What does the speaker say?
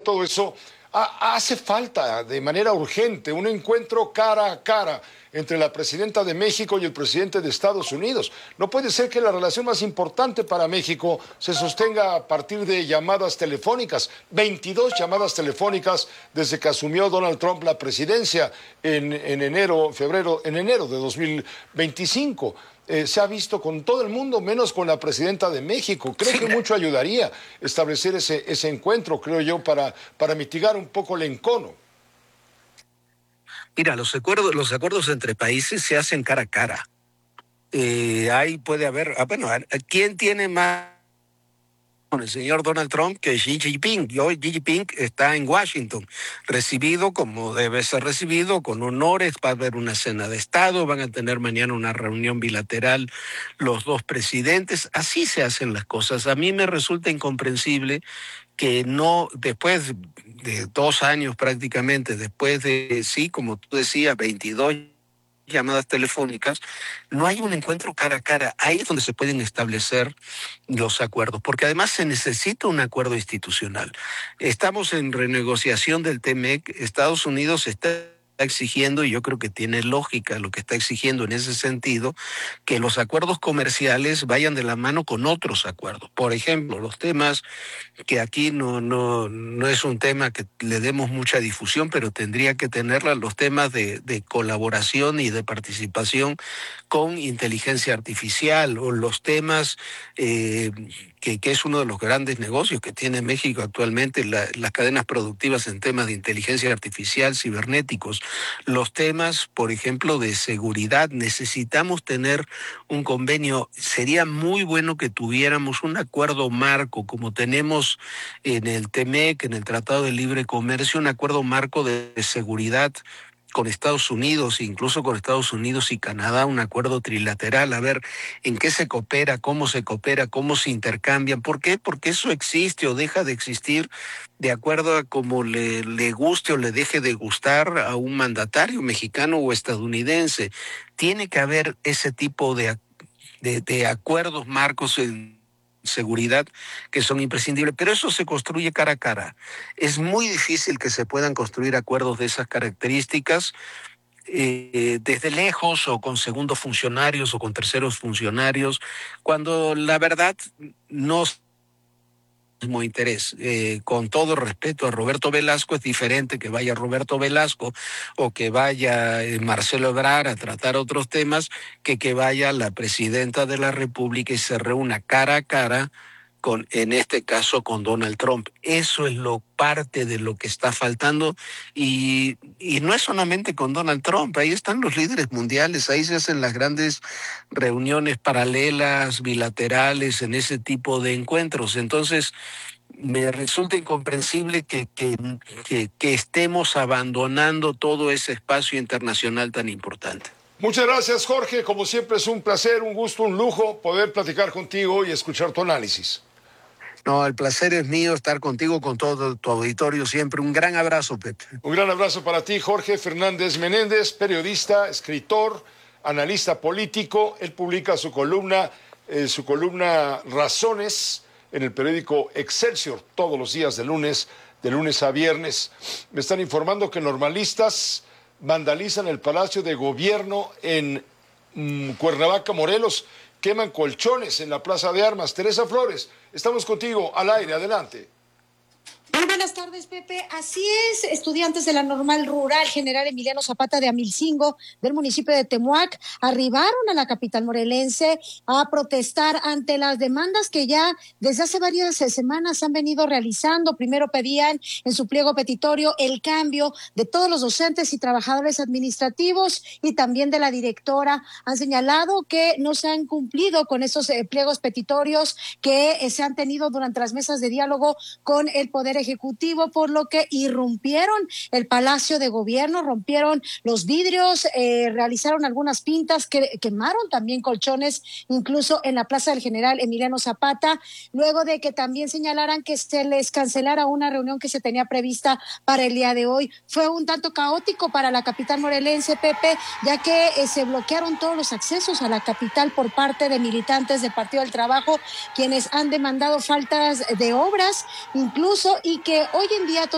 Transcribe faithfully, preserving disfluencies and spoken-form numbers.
todo eso, ha, hace falta de manera urgente un encuentro cara a cara entre la presidenta de México y el presidente de Estados Unidos. No puede ser que la relación más importante para México se sostenga a partir de llamadas telefónicas. veintidós llamadas telefónicas desde que asumió Donald Trump la presidencia en, en enero, febrero, en enero de dos mil veinticinco. Eh, se ha visto con todo el mundo, menos con la presidenta de México. Creo sí. que mucho ayudaría establecer ese, ese encuentro, creo yo, para, para mitigar un poco el encono. Mira, los acuerdos, los acuerdos entre países se hacen cara a cara. Eh, ahí puede haber, ah, bueno, ¿quién tiene más con el señor Donald Trump que Xi Jinping? Y hoy Xi Jinping está en Washington, recibido como debe ser recibido, con honores. Va a haber una cena de Estado, van a tener mañana una reunión bilateral los dos presidentes. Así se hacen las cosas. A mí me resulta incomprensible que no, después de dos años prácticamente, después de, sí, como tú decías, veintidós llamadas telefónicas, no hay un encuentro cara a cara. Ahí es donde se pueden establecer los acuerdos, porque además se necesita un acuerdo institucional. Estamos en renegociación del T M E C, Estados Unidos está exigiendo, y yo creo que tiene lógica lo que está exigiendo en ese sentido, que los acuerdos comerciales vayan de la mano con otros acuerdos. Por ejemplo, los temas que aquí no, no, no es un tema que le demos mucha difusión, pero tendría que tenerla, los temas de, de colaboración y de participación con inteligencia artificial, o los temas eh, que, que es uno de los grandes negocios que tiene México actualmente, la, las cadenas productivas en temas de inteligencia artificial, cibernéticos, los temas, por ejemplo, de seguridad. Necesitamos tener un convenio. Sería muy bueno que tuviéramos un acuerdo marco, como tenemos en el T M E C, en el Tratado de Libre Comercio, un acuerdo marco de seguridad con Estados Unidos, incluso con Estados Unidos y Canadá, un acuerdo trilateral, a ver en qué se coopera, cómo se coopera, cómo se intercambian. ¿Por qué? Porque eso existe o deja de existir de acuerdo a cómo le, le guste o le deje de gustar a un mandatario mexicano o estadounidense. Tiene que haber ese tipo de, de, de acuerdos marcos en seguridad que son imprescindibles, pero eso se construye cara a cara. Es muy difícil que se puedan construir acuerdos de esas características eh, desde lejos, o con segundos funcionarios o con terceros funcionarios, cuando la verdad no mismo interés. Eh, con todo respeto a Roberto Velasco, es diferente que vaya Roberto Velasco o que vaya eh, Marcelo Ebrard a tratar otros temas, que que vaya la presidenta de la República y se reúna cara a cara con, en este caso, con Donald Trump. Eso es lo parte de lo que está faltando, y, y no es solamente con Donald Trump. Ahí están los líderes mundiales, ahí se hacen las grandes reuniones paralelas, bilaterales, en ese tipo de encuentros. Entonces, me resulta incomprensible que, que, que, que estemos abandonando todo ese espacio internacional tan importante. Muchas gracias, Jorge. Como siempre es un placer, un gusto, un lujo poder platicar contigo y escuchar tu análisis. No, el placer es mío estar contigo, con todo tu auditorio siempre. Un gran abrazo, Pepe. Un gran abrazo para ti, Jorge Fernández Menéndez, periodista, escritor, analista político. Él publica su columna, eh, su columna Razones en el periódico Excelsior todos los días de lunes, de lunes a viernes. Me están informando que normalistas vandalizan el Palacio de Gobierno en mmm, Cuernavaca, Morelos. Queman colchones en la Plaza de Armas. Teresa Flores, estamos contigo al aire, adelante. Muy buenas tardes, Pepe. Así es, estudiantes de la Normal Rural General Emiliano Zapata de Amilcingo, del municipio de Temuac, arribaron a la capital morelense a protestar ante las demandas que ya desde hace varias semanas han venido realizando. Primero pedían en su pliego petitorio el cambio de todos los docentes y trabajadores administrativos y también de la directora. Han señalado que no se han cumplido con esos eh, pliegos petitorios que eh, se han tenido durante las mesas de diálogo con el Poder Ejecutivo, por lo que irrumpieron el Palacio de Gobierno, rompieron los vidrios, eh, realizaron algunas pintas, que quemaron también colchones, incluso en la Plaza del General Emiliano Zapata, luego de que también señalaran que se les cancelara una reunión que se tenía prevista para el día de hoy. Fue un tanto caótico para la capital morelense, Pepe, ya que eh, se bloquearon todos los accesos a la capital por parte de militantes del Partido del Trabajo, quienes han demandado faltas de obras, incluso, y que hoy en día